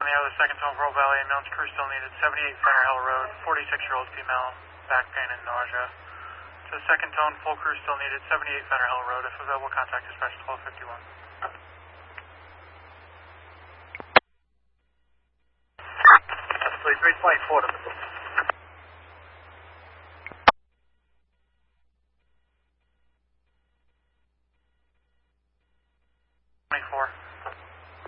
the air, the second tone, Pearl Valley, announced crew still needed, 78 Fenner Hill Road, 46-year-old female, back pain and nausea. To the second tone, full crew still needed, 78 Fenner Hill Road, if available, contact dispatch 1251. That's 3 flight 4 to the